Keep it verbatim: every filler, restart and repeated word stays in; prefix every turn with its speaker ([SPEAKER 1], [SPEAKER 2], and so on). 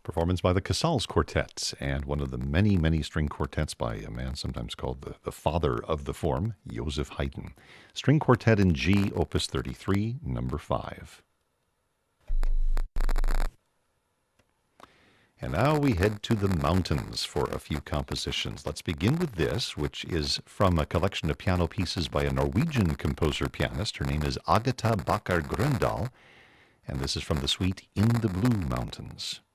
[SPEAKER 1] Performance by the Casals Quartet, and one of the many, many string quartets by a man sometimes called the, the father of the form, Joseph Haydn. String Quartet in G, Opus thirty-three, number five. And now we head to the mountains for a few compositions. Let's begin with this, which is from a collection of piano pieces by a Norwegian composer-pianist. Her name is Agatha Bakker Grøndal, and this is from the suite In the Blue Mountains.